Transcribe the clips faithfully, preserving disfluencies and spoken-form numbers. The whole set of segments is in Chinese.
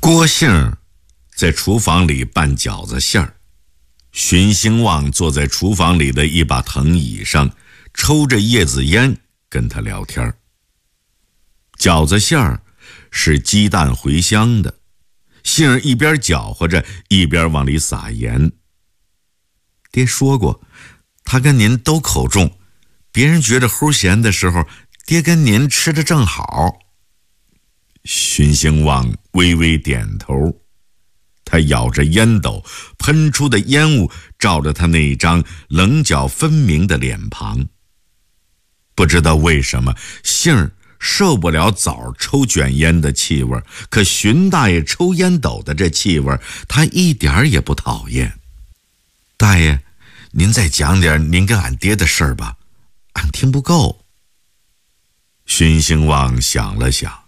郭姓在厨房里拌饺子馅儿，荀兴旺坐在厨房里的一把藤椅上，抽着叶子烟跟他聊天。饺子馅儿是鸡蛋茴香的，杏儿一边搅和着一边往里撒盐。爹说过，他跟您都口重，别人觉着齁咸的时候，爹跟您吃得正好。荀兴旺微微点头，他咬着烟斗，喷出的烟雾照着他那张棱角分明的脸庞。不知道为什么，杏儿受不了枣抽卷烟的气味，可荀大爷抽烟斗的这气味，他一点也不讨厌。大爷，您再讲点您跟俺爹的事儿吧，俺听不够。荀兴旺想了想，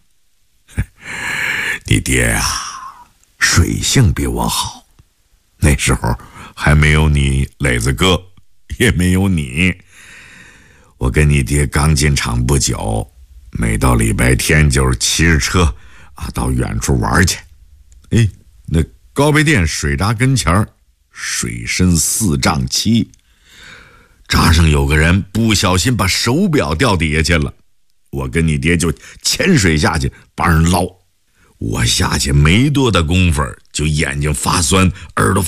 你爹啊，水性比我好，那时候还没有你磊子哥，也没有你。我跟你爹刚进厂不久，每到礼拜天就是骑着车啊到远处玩去。哎，那高碑店水闸跟前儿，水深四丈七，闸上有个人不小心把手表掉底下去了，我跟你爹就潜水下去帮人捞。我下去没多大功夫，就眼睛发酸，耳朵